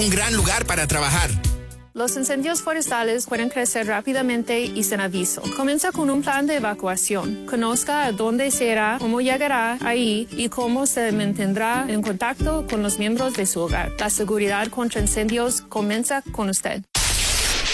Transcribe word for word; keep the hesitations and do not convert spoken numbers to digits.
Un gran lugar para trabajar. Los incendios forestales pueden crecer rápidamente y sin aviso. Comienza con un plan de evacuación. Conozca a dónde se irá, cómo llegará ahí y cómo se mantendrá en contacto con los miembros de su hogar. La seguridad contra incendios comienza con usted.